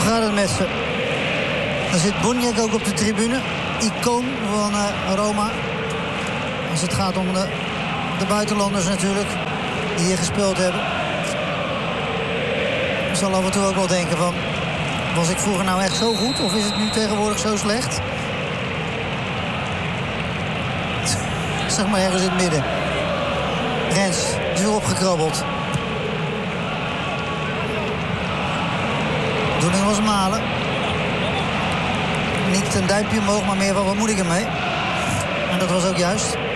gaat het met ze? Dan zit Boniek ook op de tribune. Icoon van Roma. Als het gaat om de buitenlanders natuurlijk. Die hier gespeeld hebben. Ik zal af en toe ook wel denken van... Was ik vroeger nou echt zo goed? Of is het nu tegenwoordig zo slecht? Zeg maar ergens in het midden. Rens is weer opgekrabbeld. De bedoeling was malen. Niet een duimpje omhoog, maar meer van wat moet ik ermee? En dat was ook juist.